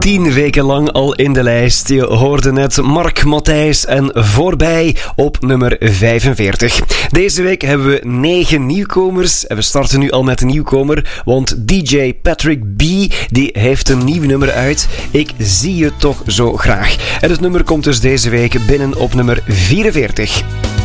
10 weken lang al in de lijst. Je hoorde net Mark Matthijs en Voorbij op nummer 45. Deze week hebben we 9 nieuwkomers en we starten nu al met een nieuwkomer, want DJ Patrick B die heeft een nieuw nummer uit. Ik zie je toch zo graag. En het nummer komt dus deze week binnen op nummer 44.